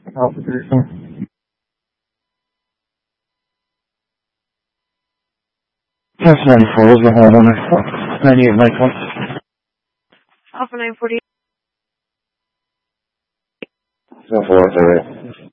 Alpha 34. That's 94, was the homeowner. 98, Mike 1. Alpha 948. So 4,